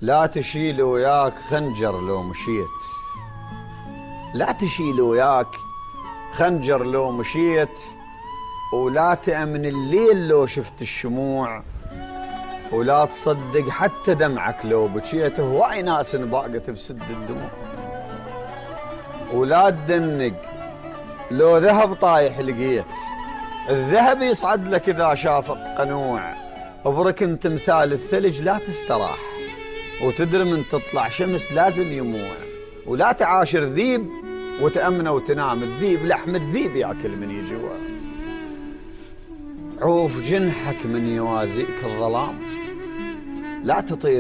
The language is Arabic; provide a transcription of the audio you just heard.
لا تشيل وياك خنجر لو مشيت، لا تشيل وياك خنجر لو مشيت، ولا تأمن الليل لو شفت الشموع، ولا تصدق حتى دمعك لو بكيت. هواي ناس انباقت بسد الدموع. ولا تدنق لو ذهب طايح لقيت، الذهب يصعد لك إذا شافك قنوع. بركن تمثال الثلج لا تستراح، وتدري من تطلع شمس لازم يموع. ولا تعاشر ذيب وتأمنه وتنام، الذيب لحم الذيب ياكل من يجوع. عوف جنحك من يوازيك الظلام، لا تطير